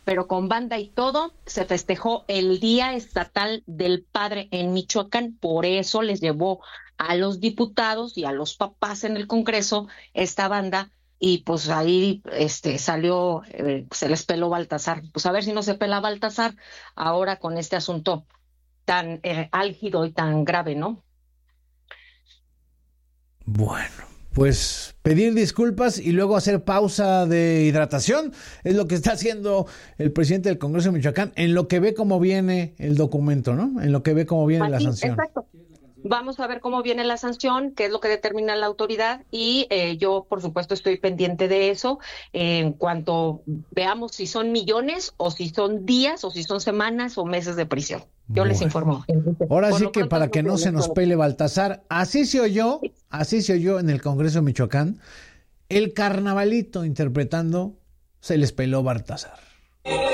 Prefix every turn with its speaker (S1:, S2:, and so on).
S1: pero con banda y todo, se festejó el Día Estatal del Padre en Michoacán. Por eso les llevó a los diputados y a los papás en el Congreso esta banda, y pues ahí salió, se les peló Baltasar. Pues a ver si no se pela Baltasar ahora con este asunto tan álgido y tan grave, ¿no?
S2: Bueno, pues pedir disculpas y luego hacer pausa de hidratación es lo que está haciendo el presidente del Congreso de Michoacán en lo que ve cómo viene el documento, ¿no? En lo que ve cómo viene la
S1: Así,
S2: sanción.
S1: exacto. Vamos a ver cómo viene la sanción, qué es lo que determina la autoridad, y yo, por supuesto, estoy pendiente de eso. En cuanto veamos si son millones o si son días o si son semanas o meses de prisión. Yo les
S2: Bueno.
S1: informo.
S2: Ahora
S1: Por
S2: sí
S1: lo
S2: que
S1: pronto,
S2: para que no se nos pele Baltasar, así se oyó en el Congreso de Michoacán, el carnavalito interpretando Se les peló Baltasar.